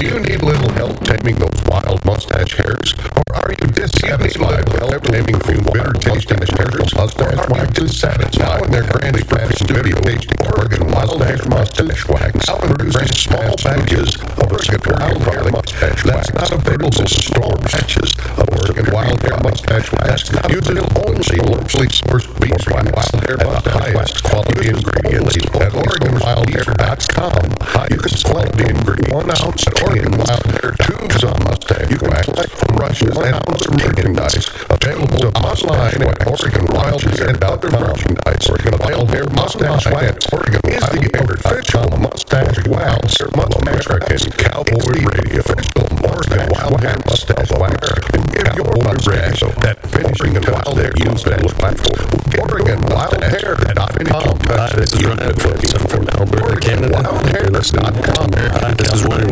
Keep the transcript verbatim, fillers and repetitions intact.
Do you need a little help taming those wild mustache hairs? Or are you dissatisfied with help taming for bitter tasting hairs? Mustache wax dissatisfied with their grand Spanish studio Oregon wild hair mustache wax. Produces small batches of Oregon wild hair mustache wax. That's not available in store batches of Oregon wild hair mustache wax. Using only locally sourced beef wild hair mustache wax quality ingredients at Oregon Wild Hair dot com. You can select the ingredient one ounce at Oregon Wild Hair tubes on mustache you can select from Russia's and ounce of merchandise available online at Oregon Wild Hair and other merchandise. Oregon Wild Hair mustache wax. Oregon is the official mustache wax American Cowboy Radio. Official Oregon Wild Hair mustache wax. Give your mustache that finishing and wild hair use that platform. Oregon Wild Hair dot com. This is Ron Edwards. I'm from Alberta, Canada. Oregon Wild Hair dot com. This is Ron